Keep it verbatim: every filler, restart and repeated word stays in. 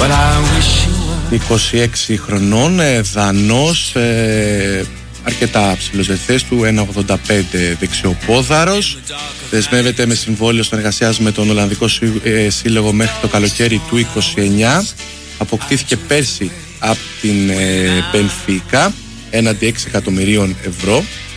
είκοσι έξι χρονών, Δανός, ε, αρκετά ψηλοζεθές του, ένα ογδόντα πέντε, δεξιοπόδαρος. Δεσμεύεται με συμβόλαιο συνεργασίας με τον Ολλανδικό Σύλλογο μέχρι το καλοκαίρι του είκοσι εννιά. Αποκτήθηκε πέρσι από την Μπενφίκα έναντι έξι εκατομμυρίων ευρώ.